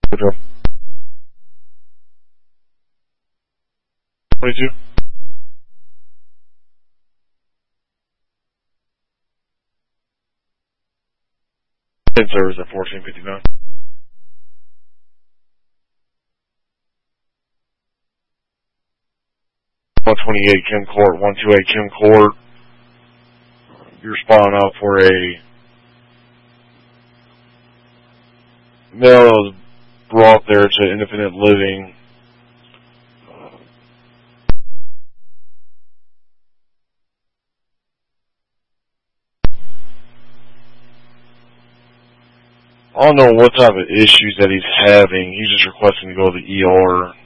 Good job. 22. In service at 1459. 128 Kim Court, 128 Kim Court. You're spawning out for a male that was brought there to independent living. I don't know what type of issues that he's having. He's just requesting to go to the ER.